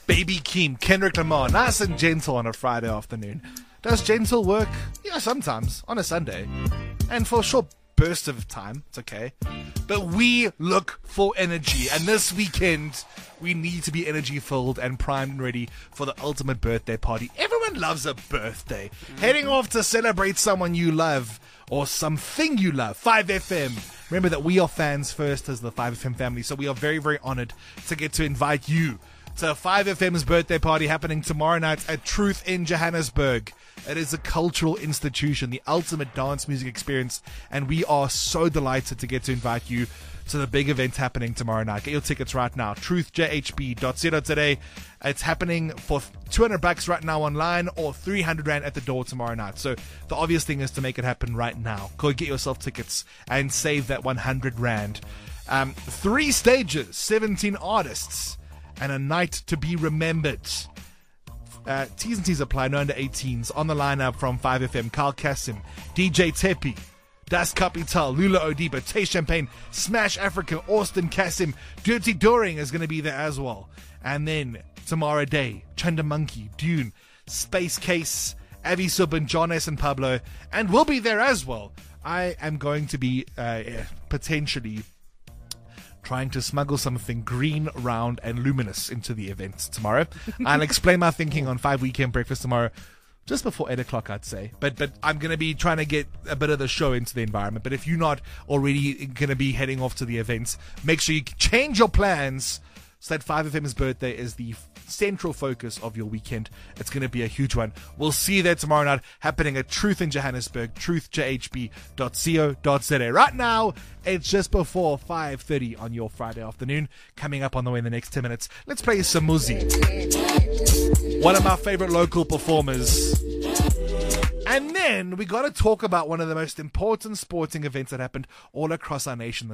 Baby Keem, Kendrick Lamar, nice and gentle on a Friday afternoon. Does gentle work? Yeah, sometimes, on a Sunday. And for a short burst of time, it's okay. But we look for energy, and this weekend, we need to be energy-filled and primed and ready for the ultimate birthday party. Everyone loves a birthday. Heading off to celebrate someone you love, or something you love. 5FM. Remember that we are fans first as the 5FM family, so we are very, very honored to get to invite you to 5FM's birthday party happening tomorrow night at Truth in Johannesburg. It is a cultural institution, the ultimate dance music experience, and we are so delighted to get to invite you to the big event happening tomorrow night. Get your tickets right now, truthjhb.co.za. It's happening for $200 right now online, or 300 Rand at the door tomorrow night. So the obvious thing is to make it happen right now. Go get yourself tickets and save that 100 Rand. 3 stages, 17 artists, and a night to be remembered. T's and T's apply, no under 18s. On the lineup from 5FM, Carl Kassim, DJ Tepi, Das Capital, Lula Odiba, Tay Champagne, Smash Africa, Austin Kassim, Dirty Doring is going to be there as well. And then Tomorrow Day, Chanda Monkey, Dune, Space Case, Avi Subban, John S. and Pablo, and we'll be there as well. I am going to be potentially trying to smuggle something green, round, and luminous into the event tomorrow. I'll explain my thinking on 5 Weekend Breakfast tomorrow, just before 8 o'clock, I'd say. But I'm going to be trying to get a bit of the show into the environment. But if you're not already going to be heading off to the events, make sure you change your plans so that 5FM's birthday is the central focus of your weekend. It's going to be a huge one. We'll see you there tomorrow night, happening at Truth in Johannesburg, truthjhb.co.za. Right now, it's just before 5:30 on your Friday afternoon. Coming up on the way in the next 10 minutes, let's play some Muzi, one of my favorite local performers. And then we got to talk about one of the most important sporting events that happened all across our nation